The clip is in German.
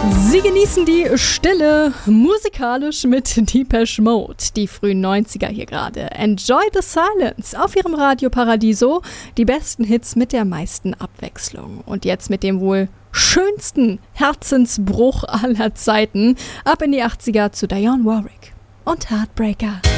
Sie genießen die Stille musikalisch mit Depeche Mode, die frühen 90er hier gerade. Enjoy the Silence auf ihrem Radio Paradiso, die besten Hits mit der meisten Abwechslung. Und jetzt mit dem wohl schönsten Herzensbruch aller Zeiten ab in die 80er zu Dionne Warwick und Heartbreaker.